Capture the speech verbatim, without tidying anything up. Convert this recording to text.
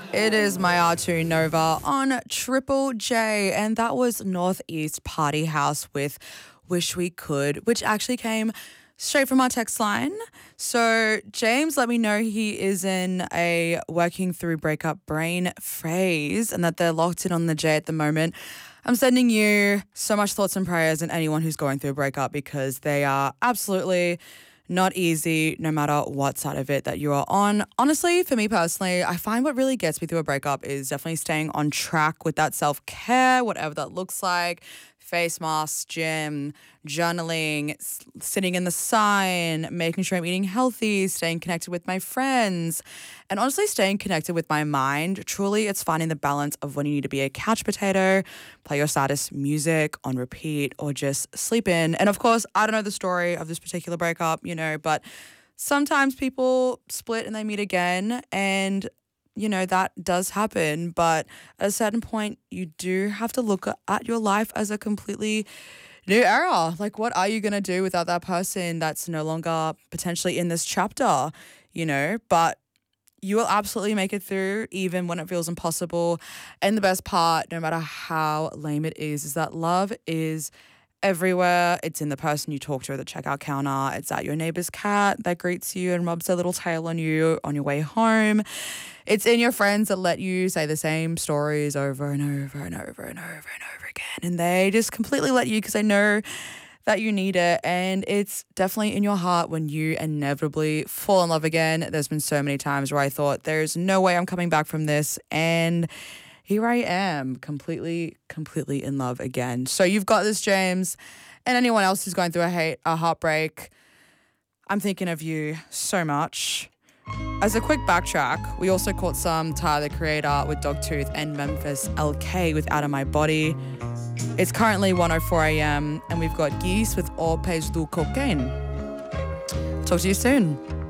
It is my R two Nova on Triple J, and that was Northeast Party House with Wish We Could, which actually came straight from our text line. So James let me know he is in a working through breakup brain phase and that they're locked in on the J at the moment. I'm sending you so much thoughts and prayers and anyone who's going through a breakup because they are absolutely not easy no matter what side of it that you are on. Honestly, for me personally, I find what really gets me through a breakup is definitely staying on track with that self-care, whatever that looks like. Face masks, gym, journaling, s- sitting in the sun, making sure I'm eating healthy, staying connected with my friends, and honestly staying connected with my mind. Truly, it's finding the balance of when you need to be a couch potato, play your saddest music on repeat, or just sleep in. And of course, I don't know the story of this particular breakup, you know, but sometimes people split and they meet again, and you know, that does happen. But at a certain point, you do have to look at your life as a completely new era. Like, what are you going to do without that person that's no longer potentially in this chapter, you know? But you will absolutely make it through even when it feels impossible. And the best part, no matter how lame it is, is that love is everywhere. It's in the person you talk to at the checkout counter. It's at your neighbor's cat that greets you and rubs their little tail on you on your way home. It's in your friends that let you say the same stories over and over and over and over and over again. And they just completely let you because they know that you need it. And it's definitely in your heart when you inevitably fall in love again. There's been so many times where I thought there's no way I'm coming back from this. And here I am, completely, completely in love again. So you've got this, James, and anyone else who's going through a hate, a heartbreak. I'm thinking of you so much. As a quick backtrack, we also caught some Tyler, the Creator, with Dogtooth and Memphis L K with Out of My Body. It's currently one oh four a.m. and we've got Geese with All Page Du Cocaine. Talk to you soon.